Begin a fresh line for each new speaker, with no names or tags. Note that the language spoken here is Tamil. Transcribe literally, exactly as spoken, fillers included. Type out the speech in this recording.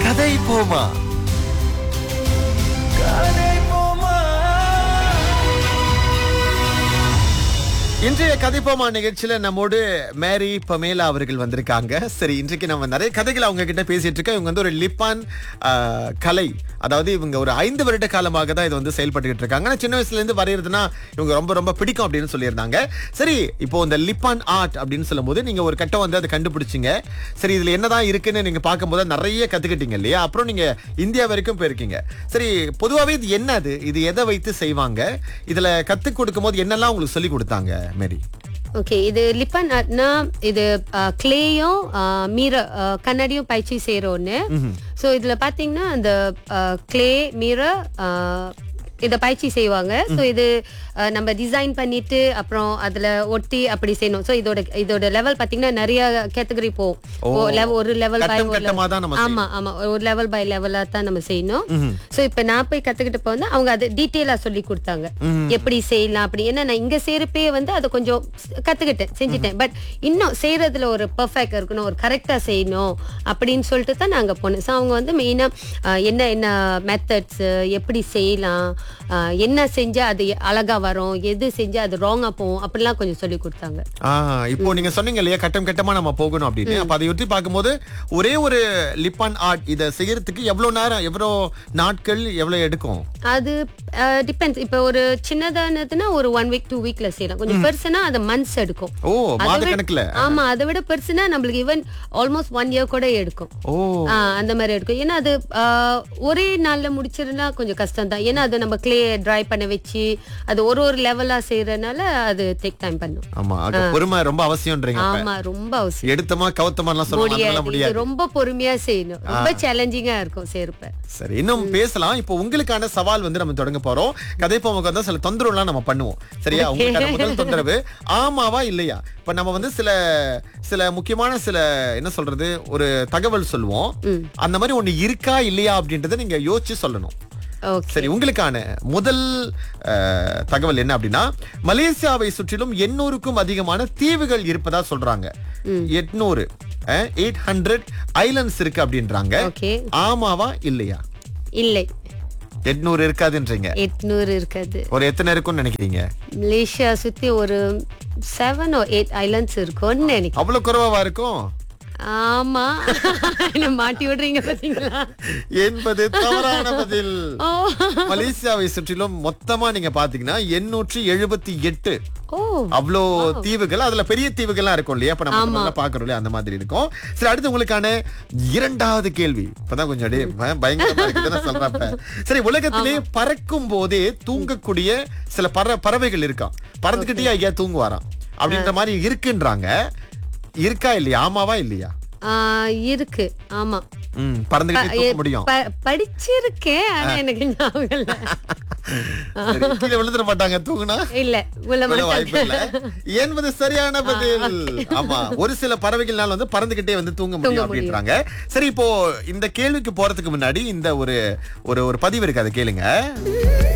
கதை போமா. கதை போமா. இன்றைய கதைப்போமா நிகழ்ச்சியில நம்மோடு மேரி பமேலா அவர்கள் வந்திருக்காங்க. சரி, இன்றைக்கு நம்ம நிறைய கதைகள் அவங்க கிட்ட பேசிட்டு இருக்கோம். இவங்க வந்து ஒரு லிப்பான் ஆஹ், கலை, அதாவது இவங்க ஒரு ஐந்து வருட காலமாக தான் இது வந்து செயல்பட்டுக்கிட்டு இருக்காங்க. ஆனா, சின்ன வயசுல இருந்து வரையறதுன்னா இவங்க ரொம்ப ரொம்ப பிடிக்கும் அப்படின்னு சொல்லியிருந்தாங்க. சரி, இப்போ இந்த லிப்பான் ஆர்ட் அப்படின்னு சொல்லும் போது நீங்க ஒரு கட்டம் வந்து அதை கண்டுபிடிச்சிங்க. சரி, இதுல என்னதான் இருக்குன்னு நீங்க பார்க்கும்போது நிறைய கத்துக்கிட்டீங்க இல்லையா? அப்புறம் நீங்க இந்தியா வரைக்கும் போயிருக்கீங்க. சரி, பொதுவாவே இது என்னது, இது எதை வைத்து செய்வாங்க, இதுல கத்து கொடுக்கும் போது என்னெல்லாம் உங்களுக்கு சொல்லி கொடுத்தாங்க மேரி?
ஓகே, இது லிப்பன் ஆர்ட்னா இது கிளேயும் மீர கண்ணாடியும் பயிற்சி செய்யறோன்னு. ஸோ இதுல பாத்தீங்கன்னா அந்த கிளே மீர இதை பயிற்சி செய்வாங்க. ஸோ இது அஹ், நம்ம டிசைன் பண்ணிட்டு அப்புறம் அதுல ஒட்டி அப்படி செய்யணும். ஸோ இதோட இதோட லெவல் பாத்தீங்கன்னா நிறைய கேட்டகரி போகும். ஓ, level- ஒரு லெவல் பை
கட்டம் கட்டமா தான் நம்ம
ஆமா ஆமா ஒரு லெவல் பை லெவலா தான் நம்ம செய்யணும். ஸோ இப்ப நான் போய் கத்துக்கிட்டு போனா அவங்க அது டீட்டெயிலா சொல்லி கொடுத்தாங்க எப்படி செய்யலாம் அப்படி. ஏன்னா நான் இங்க செய்யறப்பே வந்து அதை கொஞ்சம் கத்துக்கிட்டேன், செஞ்சுட்டேன். பட் இன்னும் செய்யறதுல ஒரு பெர்ஃபெக்ட் இருக்கணும், ஒரு கரெக்டா செய்யணும் அப்படின்னு சொல்லிட்டு தான் நாங்க போனோம். ஸோ அவங்க வந்து மெயினா என்ன என்ன மெத்தட்ஸ், எப்படி செய்யலாம், ஆஹ், என்ன செஞ்சா அது அழகா வரும், எது செஞ்சா அது ராங்கா போகும், அப்படிலாம் கொஞ்சம் சொல்லி கொடுத்தாங்க.
ஆஹ், இப்போ நீங்க சொன்னீங்க இல்லையா கட்டம் கட்டமா நம்ம போகணும் அப்படின்னு. அப்ப அதை ஒட்டி பார்க்கும்போது ஒரே ஒரு லிப்பான் ஆர்ட் இதை செய்யறதுக்கு எவ்வளவு நேரம், எவ்வளவு நாட்கள், எவ்வளவு எடுக்கும்?
அது டிபெண்ட்ஸ். இப்ப ஒரு சின்னதானதுன்னா ஒரு ஒன் வீக் டூ வீக்ல செய்யலாம். கொஞ்சம் பெருசுனா அது மந்த்ஸ் எடுக்கும்.
ஓ,
அதை
மாத
விட-
கணக்குல.
ஆமா, அதை விட பெருசுனா நம்மளுக்கு ஈவன் ஆல்மோஸ்ட் ஒன் இயர் கூட எடுக்கும்.
ஓ,
ஆ, அந்த மாதிரி எடுக்கும். ஏன்னா அது ஆ, ஒரே நாள்ல முடிச்சிருந்தா கொஞ்சம் கஷ்டம் தான். ஏன்னா அது நம்ம கிளே ட்ரை பண்ண வச்சு அது ஒரு ஒரு லெவலா செய்யறதுனால அது டேக் டைம் பண்ணும்.
ஆமா, அது பொறுமை ரொம்ப அவசியம்ன்றீங்க. அப்ப
ஆமா, ரொம்ப அவசியம்.
எடுத்தமா கவுத்தமா எல்லாம் சொல்ல
முடியாது.
முடியாது.
இது ரொம்ப பொறுமையா செய்யணும். ரொம்ப சேலஞ்சிங்கா இருக்கும் செய்யறப்ப.
சரி, இன்னும் பேசலாம். இப்போ உங்களுக்கான சவால் வந்து நம்ம தொடங்க போறோம். கதைப்போமுக்கு வந்து சில தொந்தரவுலாம் நம்ம பண்ணுவோம். சரியா? உங்களுக்கான முதல் தொந்தரவு ஆமாவா இல்லையா? இப்ப நம்ம வந்து சில சில முக்கியமான சில என்ன சொல்றது ஒரு தகவல் சொல்லுவோம். அந்த மாதிரி ஒண்ணு இருக்கா இல்லையா அப்படின்றத நீங்க யோசிச்சு சொல்லணும்.
ஓகே.
சரி, உங்களுக்கான முதல் அஹ், தகவல் என்ன அப்படின்னா, மலேசியாவை சுற்றிலும் எண்ணூறுக்கும் அதிகமான தீவுகள் இருப்பதா சொல்றாங்க. எட்நூறு எயிட் ஹண்ட்ரட் ஐலண்ட்ஸ் இருக்கு அப்படின்றாங்க.
ஓகே.
ஆமாவா இல்லையா?
இல்லை,
எட்நூறு இருக்காதுன்றீங்க.
எட்நூறு இருக்காது.
ஒரு எத்தனை இருக்கும்னு நினைக்கிறீங்க?
மலேசியா சுத்தி ஒரு செவன் ஓ எயிட் ஐலண்ட்ஸ் இருக்கும்னு நினைக்கிறேன்.
அவ்வளவு குறைவா இருக்கும்
ஆமா. என்ன மாட்டி விடுறீங்க பாத்தீங்களா?
என்பது தவறான பதில்.
ஓ.
மலேசியாவை சுற்றிலும் மொத்தமா நீங்க பாத்தீங்கன்னா எண்ணூற்றி எழுபத்தி எட்டு
ஓ.
அவ்வளோ தீவுகள். அதுல பெரிய தீவுகள்லாம் இருக்கும் இல்லையா? அப்ப நம்ம நல்லா பாக்குறோம் இல்லையா? அந்த மாதிரி இருக்கும். சரி, அடுத்து உங்களுக்கான இரண்டாவது கேள்வி. இப்பதான் கொஞ்சம் அப்படியே ப- பயங்கரமா இருக்குதுன்னு சொல்றப்ப. சரி, உலகத்திலே பறக்கும் போதே தூங்கக்கூடிய சில பற பறவைகள் இருக்கா? பறந்துகிட்டே ஐயா தூங்குவாராம் அப்படின்ற மாதிரி இருக்குன்றாங்க. இருக்கா இல்லையா? ஆமாவா இல்லையா?
ஆ, இருக்கு. ஆமா,
ம், பறந்துகிட்டே தூங்க முடியும்.
ப- படிச்சிருக்கேன். ஆனா எனக்கு ஞாபகம் இல்ல.
சரி, கீழே விழுந்துட மாட்டாங்க தூங்குனா?
இல்ல, விழ
விழ வாய்ப்பு இல்ல
மாட்டாங்க.
என்பது சரியான பதில். ஆமா, ஒரு சில பறவைகள்னால வந்து பறந்துகிட்டே வந்து தூங்க முடியும் அப்படின்றாங்க. சரி, இப்போ இந்த கேள்விக்கு போறதுக்கு முன்னாடி இந்த ஒரு ஒரு ஒரு பதிவு இருக்கு, அதை கேளுங்க.